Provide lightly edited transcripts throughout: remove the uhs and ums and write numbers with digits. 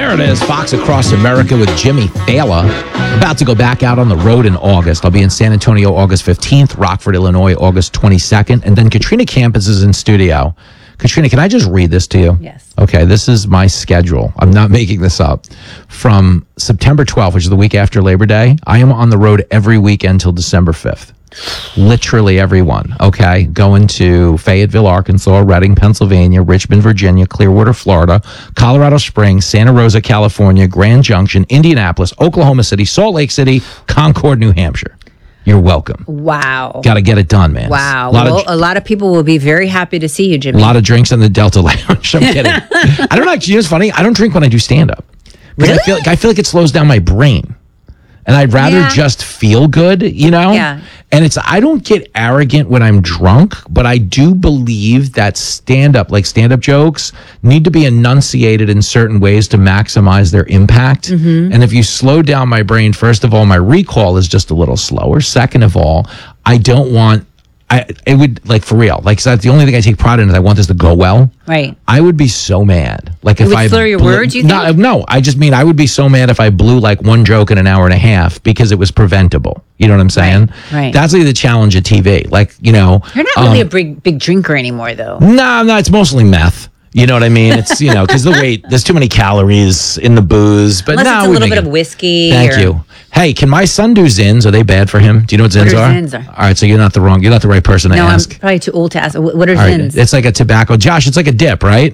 There it is, Fox Across America with Jimmy Thaler. About to go back out on the road in August. I'll be in San Antonio August 15th, Rockford, Illinois, August 22nd, and then Katrina Campus is in studio. Katrina, can I just read this to you? Yes. Okay, this is my schedule. I'm not making this up. From September 12th, which is the week after Labor Day, I am on the road every weekend till December 5th. Literally everyone, okay? Going to Fayetteville, Arkansas, Reading, Pennsylvania, Richmond, Virginia, Clearwater, Florida, Colorado Springs, Santa Rosa, California, Grand Junction, Indianapolis, Oklahoma City, Salt Lake City, Concord, New Hampshire. You're welcome. Wow. Got to get it done, man. Wow. A lot of people will be very happy to see you, Jimmy. A lot of drinks in the Delta Lounge. I'm kidding. I don't actually, you know what's funny? I don't drink when I do stand-up. Really? I feel like it slows down my brain. And I'd rather just feel good, you know? Yeah. And I don't get arrogant when I'm drunk, but I do believe that stand-up jokes need to be enunciated in certain ways to maximize their impact. Mm-hmm. And if you slow down my brain, first of all, my recall is just a little slower. Second of all, I don't want, it would, like, for real, like, so that's the only thing I take pride in is I want this to go well. Right. I would be so mad. Like, if I slur your words, you think? No, I just mean I would be so mad if I blew like one joke in an hour and a half because it was preventable. You know what I'm saying? Right. That's like the challenge of TV. Like, you know. You're not really a big drinker anymore, though. No, it's mostly meth. You know what I mean? It's, you know, because there's too many calories in the booze. But Unless it's a little bit of whiskey. Thank you. Hey, can my son do Zins? Are they bad for him? Do you know what Zins are? Zins are? All right, so you're not the right person to ask. I'm probably too old to ask. What are All right, Zins? it's like a tobacco. Josh, it's like a dip, right?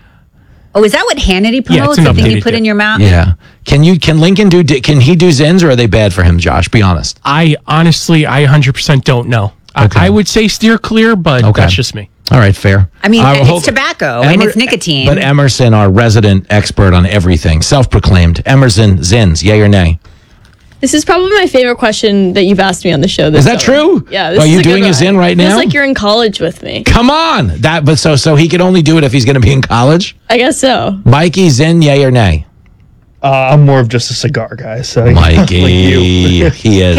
Oh, is that what Hannity promotes? an The thing updated you put dip. in your mouth? Yeah. Can Lincoln can he do Zins, or are they bad for him, Josh? Be honest. I 100% don't know. Okay. I would say steer clear, but Okay. that's just me. All right, fair. I mean, it's tobacco and it's nicotine. But Emerson, our resident expert on everything, self-proclaimed. Emerson, Zins, yay or nay? This is probably my favorite question that you've asked me on the show. Is that true? Yeah. Are you is a good doing a one. Zin right now? Feels like you're in college with me. Come on. But so he can only do it if he's going to be in college? I guess so. Mikey, Zin, yay or nay? I'm more of just a cigar guy. So Mikey, like you. he is.